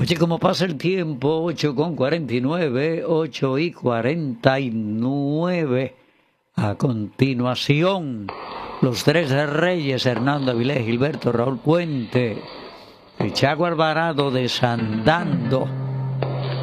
Oye, ¿cómo pasa el tiempo? 8:49, 8:49. A continuación, los tres reyes, Hernando Avilés, Gilberto Raúl Puente, el Chago Alvarado desandando